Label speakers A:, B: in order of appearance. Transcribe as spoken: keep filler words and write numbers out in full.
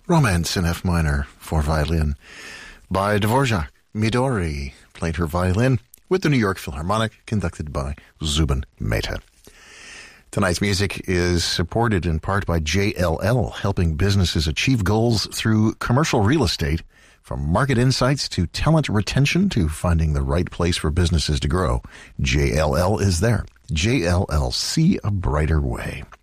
A: Romance in F minor for violin by Dvorak. Midori played her violin with the New York Philharmonic, conducted by Zubin Mehta. Tonight's music is supported in part by J L L, helping businesses achieve goals through commercial real estate, from market insights to talent retention to finding the right place for businesses to grow. J L L is there. J L L, see a brighter way.